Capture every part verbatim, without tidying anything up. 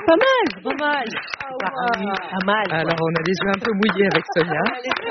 pas mal, c'est pas mal. Ah, ouais. Pas mal. Quoi. Alors, on a les yeux un peu mouillés avec Sonia.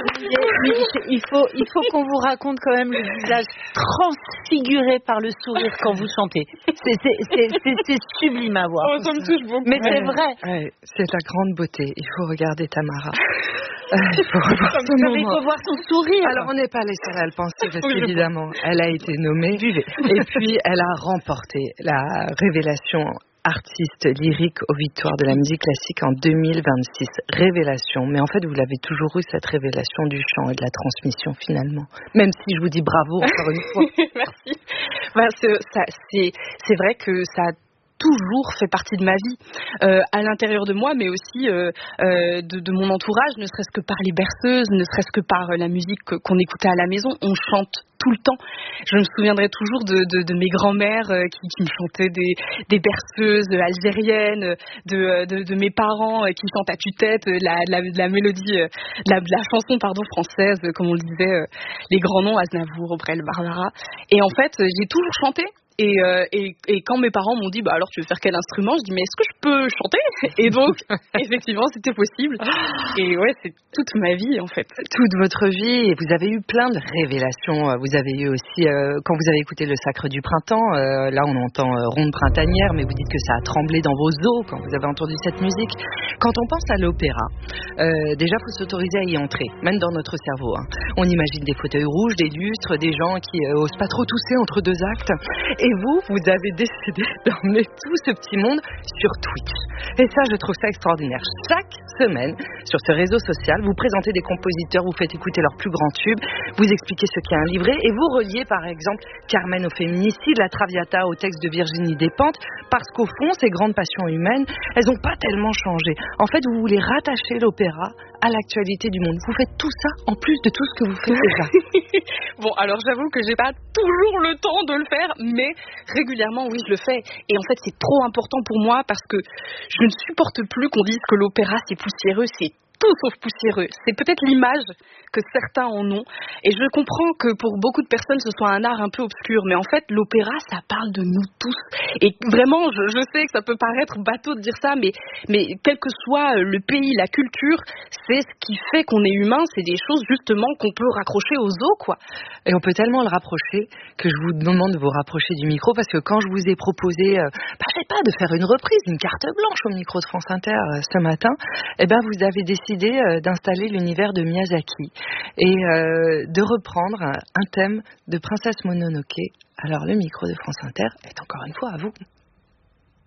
Mais il faut, il faut qu'on vous raconte quand même le visage transfiguré par le sourire quand vous chantez. C'est, c'est, c'est, c'est, c'est sublime à voir. Oh, ça me touche beaucoup. Mais c'est Ouais, vrai. ouais, c'est la grande beauté. Il faut regarder Tamara. Euh, il faut revoir ce Il moment. faut voir son sourire. Alors, on n'est pas les seuls à le penser parce Oui, je qu'évidemment, elle a été nommée. Et puis, elle a remporté la révélation artiste lyrique aux victoires de la musique classique en deux mille vingt-six. Révélation. Mais en fait, vous l'avez toujours eu, cette révélation du chant et de la transmission, finalement. Même si je vous dis bravo encore une fois. Merci. Ben, c'est, ça, c'est, c'est vrai que ça a toujours fait partie de ma vie, euh, à l'intérieur de moi, mais aussi euh, euh, de, de mon entourage, ne serait-ce que par les berceuses, ne serait-ce que par euh, la musique que, qu'on écoutait à la maison. On chante tout le temps. Je me souviendrai toujours de, de, de mes grands-mères euh, qui, qui me chantaient des, des berceuses algériennes, de, de, de mes parents euh, qui chantent à tue-tête euh, la, la, la mélodie, euh, la, la chanson pardon française, euh, comme on le disait, euh, les grands noms, Aznavour, Brel, Barbara. Et en fait, euh, j'ai toujours chanté. Et, euh, et, et quand mes parents m'ont dit bah alors tu veux faire quel instrument, je dis mais est-ce que je peux chanter? Et donc effectivement c'était possible. Et ouais, c'est toute ma vie en fait. Toute votre vie, et vous avez eu plein de révélations. Vous avez eu aussi euh, quand vous avez écouté le Sacre du Printemps, euh, là on entend euh, ronde printanière, mais vous dites que ça a tremblé dans vos os quand vous avez entendu cette musique. Quand on pense à l'opéra, euh, déjà faut s'autoriser à y entrer, même dans notre cerveau. Hein. On imagine des fauteuils rouges, des lustres, des gens qui euh, osent pas trop tousser entre deux actes. Et vous, vous avez décidé d'emmener tout ce petit monde sur Twitch. Et ça, je trouve ça extraordinaire. Chaque semaine, sur ce réseau social, vous présentez des compositeurs, vous faites écouter leurs plus grands tubes, vous expliquez ce qu'est un livret, et vous reliez par exemple Carmen au féminicide, la Traviata au texte de Virginie Despentes, parce qu'au fond, ces grandes passions humaines, elles n'ont pas tellement changé. En fait, vous voulez rattacher l'opéra à l'actualité du monde. Vous faites tout ça en plus de tout ce que vous faites déjà. Bon, alors j'avoue que j'ai pas toujours le temps de le faire, mais régulièrement, oui, je le fais. Et en fait, c'est trop important pour moi parce que je ne supporte plus qu'on dise que l'opéra, c'est poussiéreux. C'est tout sauf poussiéreux. C'est peut-être l'image que certains en ont. Et je comprends que pour beaucoup de personnes, ce soit un art un peu obscur. Mais en fait, l'opéra, ça parle de nous tous. Et vraiment, je, je sais que ça peut paraître bateau de dire ça, mais, mais quel que soit le pays, la culture, c'est ce qui fait qu'on est humain. C'est des choses, justement, qu'on peut raccrocher aux os, quoi. Et on peut tellement le rapprocher que je vous demande de vous rapprocher du micro, parce que quand je vous ai proposé, euh, bah, je sais pas, de faire une reprise, une carte blanche au micro de France Inter euh, ce matin, eh ben, vous avez décidé euh, d'installer l'univers de Miyazaki et euh, de reprendre un thème de Princesse Mononoke. Alors le micro de France Inter est encore une fois à vous.